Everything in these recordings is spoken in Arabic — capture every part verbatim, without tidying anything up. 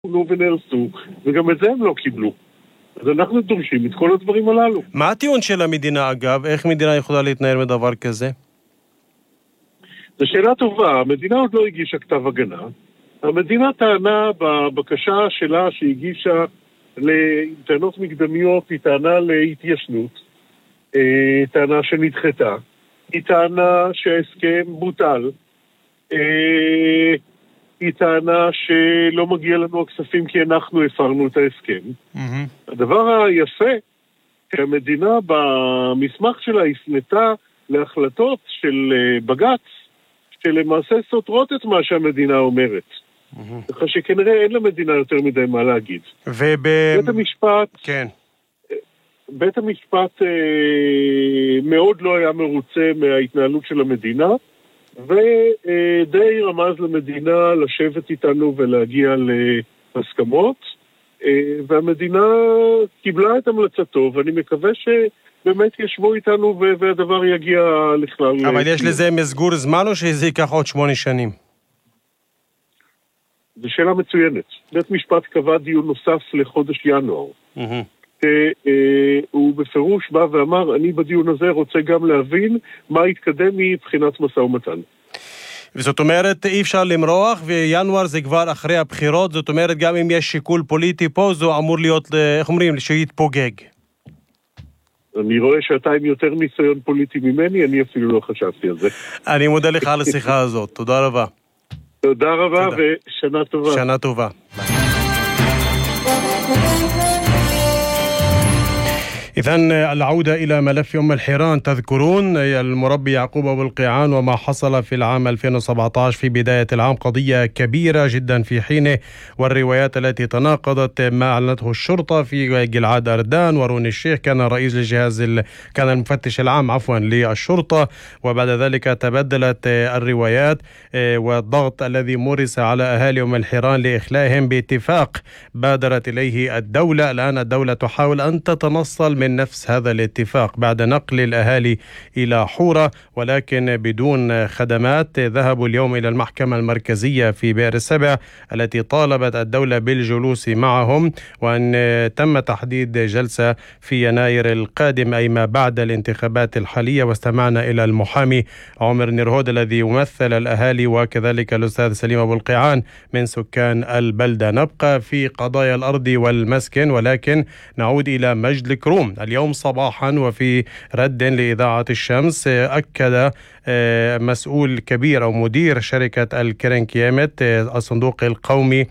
ונהרסו, וגם את זה הם לא קיבלו. אז אנחנו דורשים את כל הדברים הללו. מה הטיעון של המדינה אגב? איך מדינה יכולה להתנהל מדבר כזה? זו שאלה טובה. המדינה עוד לא הגישה כתב הגנה. המדינה טענה בבקשה שלה שהגישה לטענות מקדמיות, היא טענה להתיישנות, טענה שנדחתה, היא טענה שההסכם בוטל, היא טענה שלא מגיע לנו הכספים כי אנחנו הפרנו את ההסכם. Mm-hmm. הדבר היפה, שהמדינה במסמך שלה הפנתה להחלטות של בג"ץ, שלמעשה סותרות את מה שהמדינה אומרת. Mm-hmm. כך שכנראה אין למדינה יותר מדי מה להגיד. וב... בית המשפט... כן. בית המשפט אה, מאוד לא היה מרוצה מההתנהלות של המדינה, ודי רמז למדינה לשבת איתנו ולהגיע להסכמות, והמדינה קיבלה את המלצתו, ואני מקווה שבאמת ישבו איתנו והדבר יגיע לכלל... אבל יש לזה מסגור זמן או שזה ייקח עוד שמונה שנים? זו שאלה מצוינת. בית משפט קבע דיון נוסף לחודש ינואר. הוא בפירוש בא ואמר, אני בדיון הזה רוצה גם להבין מה יתקדם מבחינת משא ומתן. וזאת אומרת, אי אפשר למרוח, וינואר זה כבר אחרי הבחירות, זאת אומרת, גם אם יש שיקול פוליטי פה, זו אמור להיות, איך אומרים, שיתפוגג. אני רואה שאתה עם יותר ניסיון פוליטי ממני, אני אפילו לא חשבתי על זה. אני מודה לך על השיחה הזאת, תודה רבה. תודה רבה ושנה טובה. שנה טובה. إذن العودة إلى ملف أم الحيران. تذكرون المربي يعقوب أبو القيعان وما حصل في العام ألفين وسبعة عشر في بداية العام، قضية كبيرة جدا في حينه، والروايات التي تناقضت ما أعلنته الشرطة في جلعاد أردان، وروني الشيخ كان رئيس الجهاز ال... كان المفتش العام عفوا للشرطة، وبعد ذلك تبدلت الروايات والضغط الذي مورس على أهالي أم الحيران لإخلائهم باتفاق بادرت إليه الدولة. الآن الدولة تحاول أن تتنصل من نفس هذا الاتفاق بعد نقل الأهالي إلى حورة، ولكن بدون خدمات. ذهبوا اليوم إلى المحكمة المركزية في بئر السبع التي طالبت الدولة بالجلوس معهم، وأن تم تحديد جلسة في يناير القادم أي ما بعد الانتخابات الحالية. واستمعنا إلى المحامي عمر نيرهود الذي يمثل الأهالي، وكذلك الأستاذ سليم أبو القيعان من سكان البلدة. نبقى في قضايا الأرض والمسكن، ولكن نعود إلى مجد الكروم. اليوم صباحا وفي رد لإذاعة الشمس أكد مسؤول كبير أو مدير شركة الكرنكيامت الصندوق القومي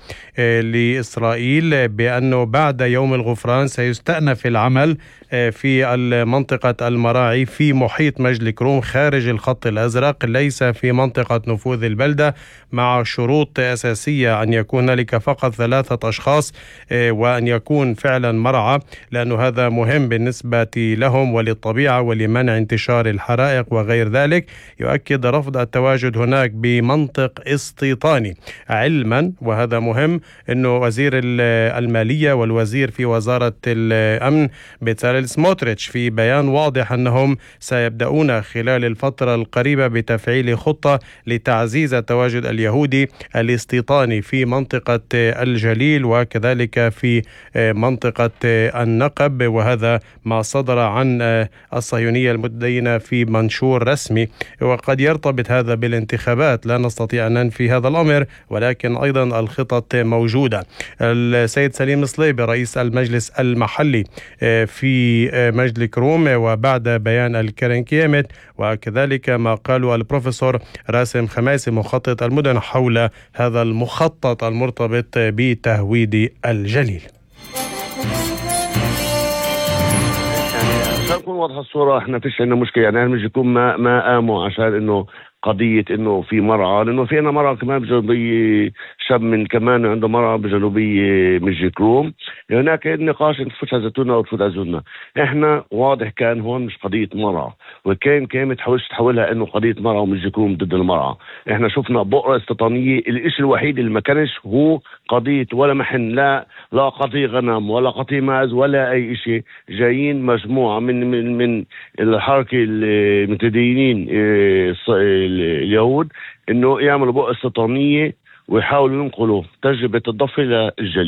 لإسرائيل بأنه بعد يوم الغفران سيستأنف العمل في منطقة المراعي في محيط مجد الكروم خارج الخط الأزرق، ليس في منطقة نفوذ البلدة، مع شروط أساسية أن يكون هنالك فقط ثلاثة أشخاص وأن يكون فعلا مرعى، لأنه هذا مهم بالنسبة لهم وللطبيعة ولمنع انتشار الحرائق وغير ذلك. يؤكد رفض التواجد هناك بمنطق استيطاني، علما وهذا مهم أنه وزير المالية والوزير في وزارة الأمن بتساليل سموتريتش في بيان واضح أنهم سيبدأون خلال الفترة القريبة بتفعيل خطة لتعزيز التواجد اليهودي الاستيطاني في منطقة الجليل وكذلك في منطقة النقب، وهذا ما صدر عن الصهيونية المدينة في منشور رسمي. وقد يرتبط هذا بالانتخابات، لا نستطيع أن ننفي هذا الأمر، ولكن أيضا الخطط موجودة. السيد سليم صليبي رئيس المجلس المحلي في مجد الكروم، وبعد بيان الكرنكيامت وكذلك ما قاله البروفيسور راسم خماسي مخطط المدن حول هذا المخطط المرتبط بتهويد الجليل. تكون واضحة الصورة، احنا فيش عندنا مشكلة، يعني مش يكون ما ما قاموا عشان انه قضية انه في مرعى، لانه في عنا مرعى كمان بجنوبية، شاب من كمان عنده مرعى بجنوبية مجد الكروم، هناك النقاش نفوت على زيتونة او تفوت على زيتونة. احنا واضح كان هون مش قضية مرعى، وكان كان تحاولش تحولها انه قضية مرعى ومجد الكروم ضد المرعى. احنا شفنا بؤرة استيطانية، الاشي الوحيد اللي ما كانش هو قضية ولا محن، لا لا قطيع غنم ولا قطيع ماز ولا اي اشي. جايين مجموعة من من من الحركة المتدينين اليهود انه يعملوا بؤرة استيطانية ويحاولوا ينقلوا تجربة الضفة للجليل.